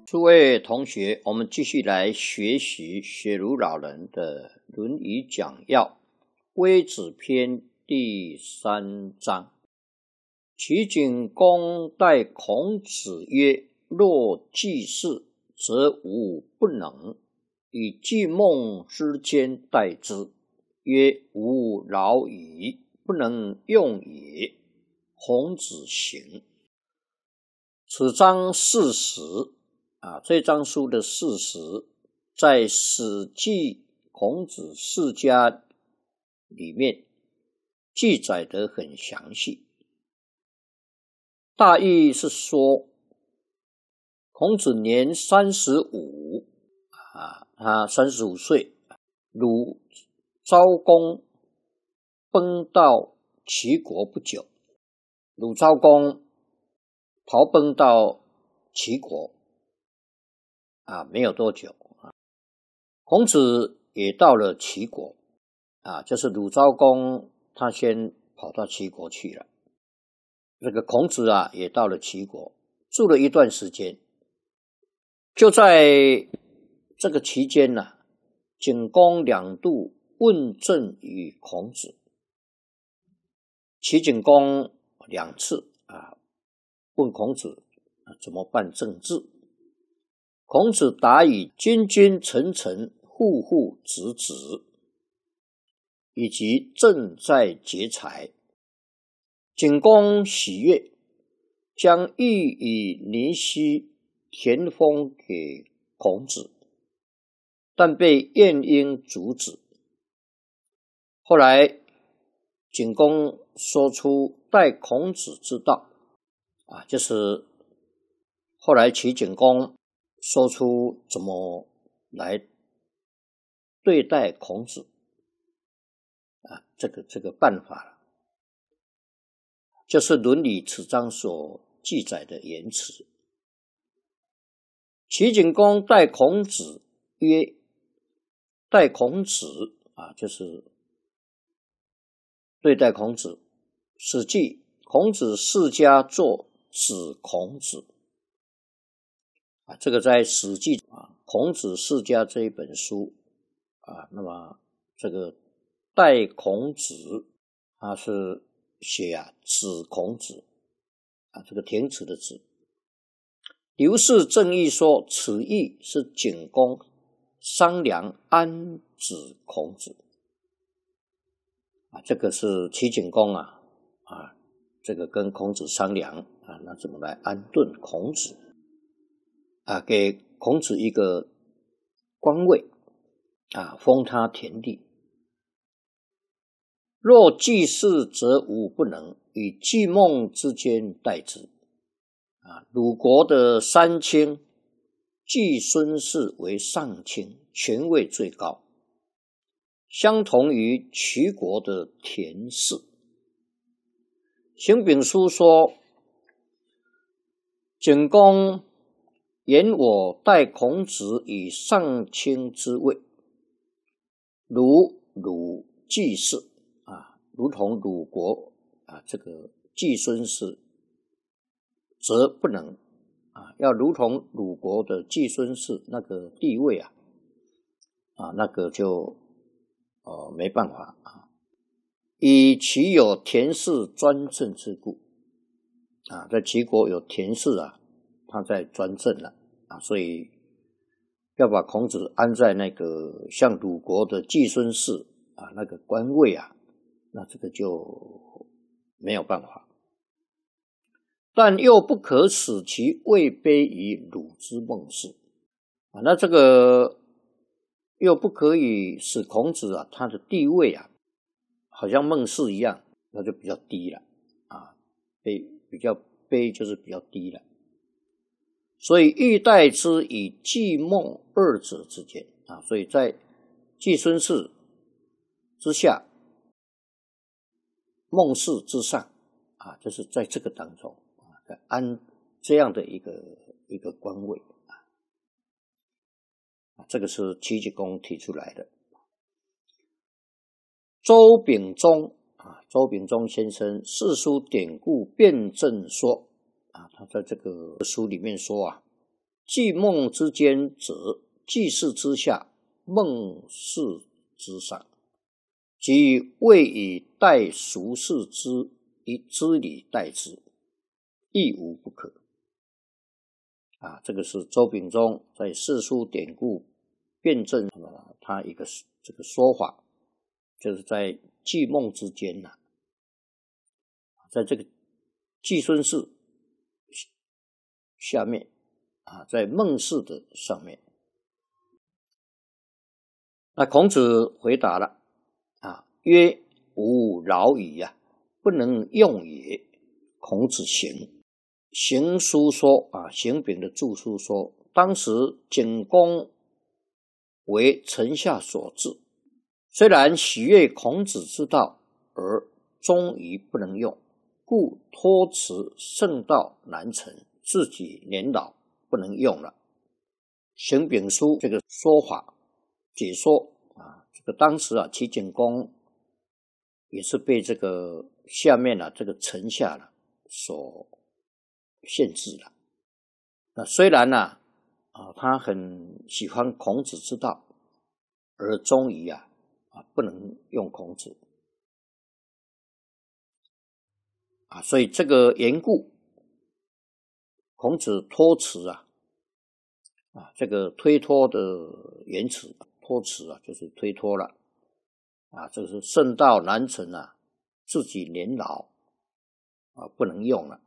诸位同学，我们继续来学习学儒老人的《论语》讲要，微子篇第3章。齐景公待孔子曰：若季氏，则吾不能，以季孟之间待之。曰：吾老矣，不能用也。孔子行。此章事实这章书的事实在《史记·孔子世家》里面记载得很详细。大意是说，孔子年35他35岁，鲁昭公奔到齐国不久，鲁昭公逃奔到齐国没有多久孔子也到了齐国就是鲁昭公他先跑到齐国去了，这个孔子也到了齐国，住了一段时间。就在这个期间景公2度问政于孔子，齐景公2次问孔子怎么办政治。孔子答以君君臣臣，户户子子，以及政在节财。景公喜悦，将邑以临溪田封给孔子，但被晏婴阻止。后来景公说出待孔子之道就是后来齐景公说出怎么来对待孔子这个办法了，就是《论语》此章所记载的言辞。齐景公待孔子曰，待孔子就是对待孔子。史记孔子世家作子孔子这个在史记孔子世家这一本书那么这个待孔子他是写子孔子这个填词的子。刘氏正义说，此意是景公商量安子孔子这个是齐景公这个跟孔子商量那怎么来安顿孔子给孔子一个官位封他田地。若季氏，则吾不能，以季孟之间待之鲁国的3卿，季孙氏为上卿，权位最高，相同于齐国的田氏。邢炳书说，景公言我待孔子以上卿之位，鲁季氏如同鲁国这个季孙氏，则不能要如同鲁国的季孙氏那个地位那个就没办法以其有田氏专政之故在齐国有田氏他在专政了所以要把孔子安在那个像鲁国的季孙氏那个官位那这个就没有办法。但又不可使其位卑于鲁之孟氏那这个又不可以使孔子他的地位好像孟氏一样，那就比较低了比较卑就是比较低了。所以欲待之以季孟2者之间所以在季孙氏之下，孟氏之上就是在这个当中安这样的一个官位这个是齐景公提出来的。周秉忠先生《世书典故辩证说他在这个书里面说既梦之间者，既是之下，梦是之上，即谓以代俗世之理代之，亦无不可。这个是周秉忠在四书典故辩证他一个这个说法，就是在既梦之间在这个季孙氏下面在孟氏的上面。那孔子回答了曰：吾老矣不能用也。孔子行书说行丙的著书说，当时景公为臣下所制，虽然喜悦孔子之道，而终于不能用，故托辞圣道难成，自己年老不能用了。行丙书这个说法解说这个当时齐景公也是被这个下面这个臣下所限制了。那虽然他很喜欢孔子之道，而终于不能用孔子所以这个缘故，孔子托辞这个推脱的言辞，托辞就是推脱了这个是圣道难成自己年老不能用了。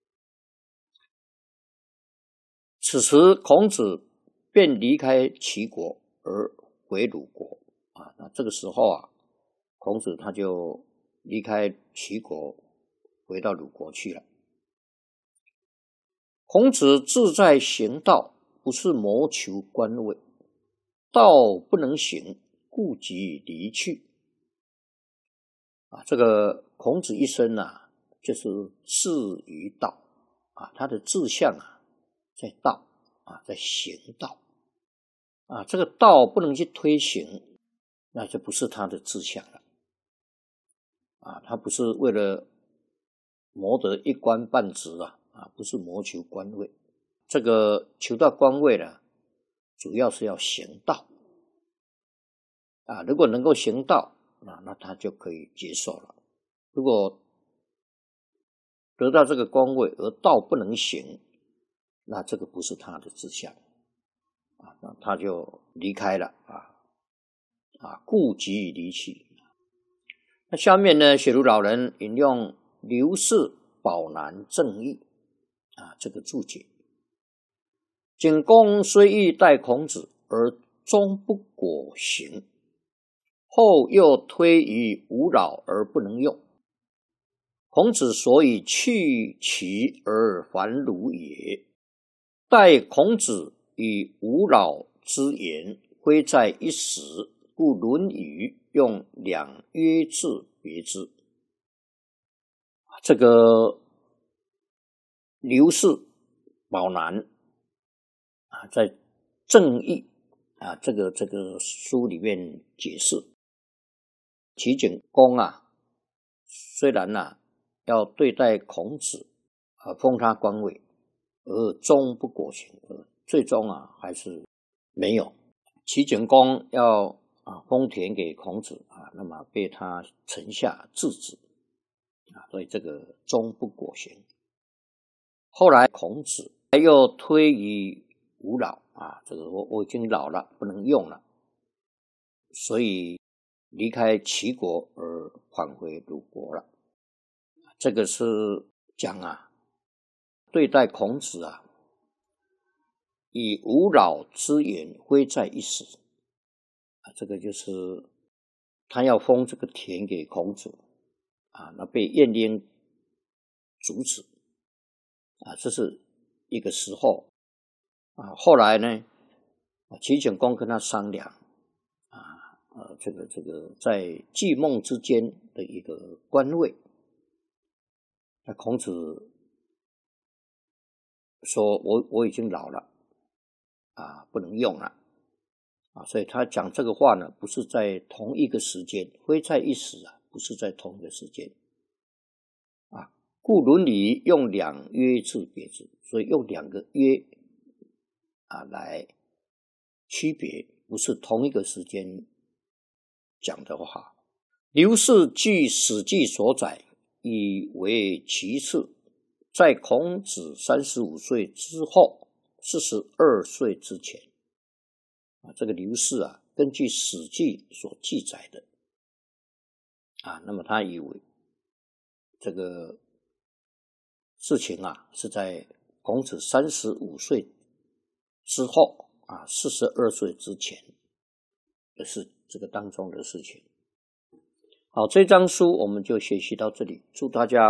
此时孔子便离开齐国而回鲁国那这个时候孔子他就离开齐国回到鲁国去了。孔子志在行道，不是谋求官位，道不能行，故即离去这个孔子一生就是志于道他的志向在道在行道这个道不能去推行，那就不是他的志向了他不是为了谋得一官半职不是谋求官位，这个求到官位主要是要行道如果能够行道那他就可以接受了。如果得到这个官位而道不能行，那这个不是他的志向那他就离开了故即离去。那下面呢，雪茹老人引用刘氏宝南正义这个注解：景公虽欲代孔子，而终不果行，后又推于吾老而不能用。孔子所以去齐而还鲁也。待孔子与吾老之言，挥在一时，故《论语》用两约字别之。这个刘氏宝南在正义这个书里面解释，齐景公虽然要对待孔子封他官位，而终不果行，最终还是没有。齐景公要封田给孔子那么被他臣下制止所以这个终不果行。后来孔子又推于吾老这个我已经老了不能用了，所以离开齐国而返回鲁国了。这个是讲对待孔子以吾老之言挥在一时这个就是他要封这个田给孔子那被晏婴阻止这是一个时候后来呢齐景公跟他商量这个在季孟之间的一个官位，那孔子说我已经老了不能用了所以他讲这个话呢，不是在同一个时间，挥在一时不是在同一个时间故《论语》用两约字别之，所以用两个约来区别，不是同一个时间讲的话。刘氏据《史记》所载，以为其次，在孔子35岁之后，42岁之前。这个刘氏根据《史记》所记载的那么他以为这个事情是在孔子35岁之后42岁之前的事，这个当中的事情。好，这章书我们就学习到这里，祝大家